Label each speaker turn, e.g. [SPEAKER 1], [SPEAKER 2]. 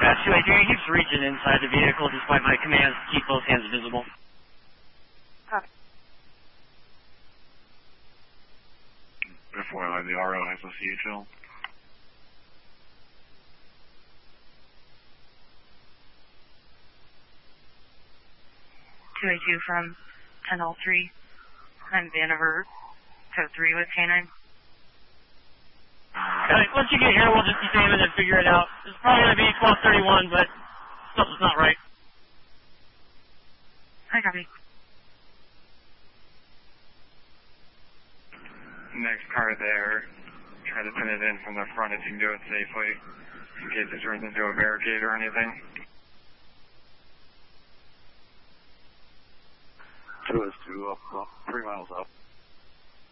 [SPEAKER 1] Dispatch 283, he keeps reaching inside the vehicle despite my commands to keep both hands visible.
[SPEAKER 2] Copy.
[SPEAKER 3] FYI, the RO has a CHL.
[SPEAKER 2] 282 from 1003. I'm Vanover, code 3 with K9.
[SPEAKER 1] Once you get here, we'll just examine and figure it out. It's probably going to be 1231, but something's not right.
[SPEAKER 2] Hi, copy.
[SPEAKER 3] Next car there, try to pin it in from the front if you can do it safely, in case it turns into a barricade or anything.
[SPEAKER 4] 2 is 2 up, 3 miles up.